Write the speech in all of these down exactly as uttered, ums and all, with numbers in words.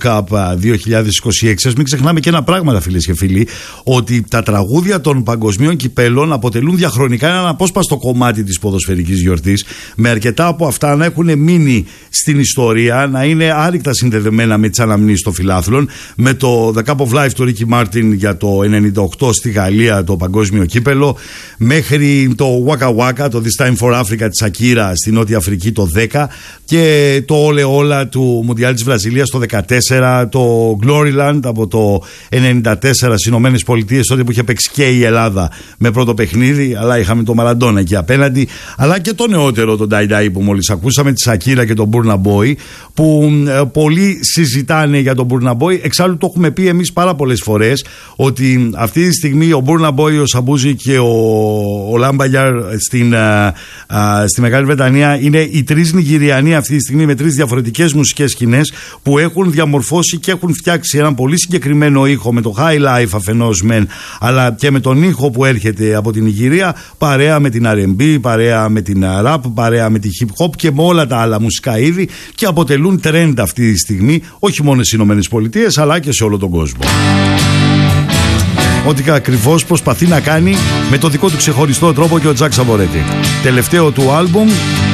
World Cup δύο χιλιάδες είκοσι έξι. Ας μην ξεχνάμε και ένα πράγμα, φίλες και φίλοι, ότι τα τραγούδια των παγκοσμίων κυπέλων αποτελούν διαχρονικά ένα απόσπαστο κομμάτι της ποδοσφαιρικής γιορτής, με αρκετά από αυτά να έχουν μείνει στην ιστορία, να είναι άρρηκτα συνδεδεμένα με τις αναμνήσεις των φιλάθλων, με το The Cup of Life του Ρίκι Μάρτιν για το ενενήντα οκτώ στη Γαλλία, το παγκόσμιο κύπελο, μέχρι το Waka Waka, το This Time for Africa της Ακύρα στη Νότια Αφρική το δέκα, και το Ole Ola του Μουντιάλ της Βραζιλίας το δεκατέσσερα, το Gloryland από το ενενήντα τέσσερα στις Ηνωμένες Πολιτείες, τότε που είχε παίξει και η Ελλάδα με πρώτο παιχνίδι, αλλά είχαμε το Μαραντόνα εκεί απέναντι, αλλά και το νεότερο, τον Dai Dai που μόλις ακούσαμε, τη Σακύρα και τον Burna Boy, που ε, πολλοί συζητάνε για τον Burna Boy. Εξάλλου το έχουμε πει εμείς πάρα πολλές φορές ότι αυτή τη στιγμή ο Burna Boy, ο Σαμπούζη και ο, ο Λάμπαγιαρ στην, α, α, στη Μεγάλη Βρετανία είναι οι τρεις Νιγηριανοί αυτή τη στιγμή με τρεις διαφορετικές μουσικές σκηνές που έχουν διαμορφώσει και έχουν φτιάξει έναν πολύ συγκεκριμένο ήχο με το high life αφενός μεν, αλλά και με τον ήχο που έρχεται από την Νιγηρία, παρέα με την αρ εν μπι, παρέα με την rap, παρέα με τη hip hop και με όλα τα άλλα μουσικά είδη, και αποτελούν trend αυτή τη στιγμή όχι μόνο στις Ηνωμένες Πολιτείες αλλά και σε όλο τον κόσμο. Ό,τι ακριβώς προσπαθεί να κάνει με το δικό του ξεχωριστό τρόπο και ο Τζακ Σαβορέτη. Τελευταίο του άλμπουμ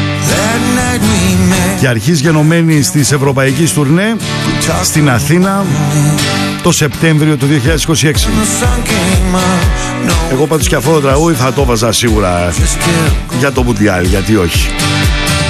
και αρχής γενομένη της ευρωπαϊκής τουρνέ στην Αθήνα το Σεπτέμβριο του δύο χιλιάδες είκοσι έξι. Εγώ πάντως και αυτό το τραγούδι θα το βάζα σίγουρα για το Μουντιάλ, γιατί όχι.